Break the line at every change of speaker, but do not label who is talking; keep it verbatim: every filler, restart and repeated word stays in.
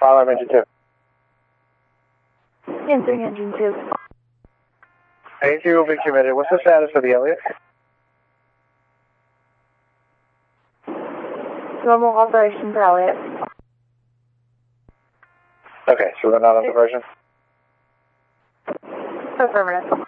Fire alarm engine two.
Answering engine two.
A two will be committed. What's the status of the Elliott?
Normal operation for Elliott.
Okay, so we're not on diversion?
Affirmative.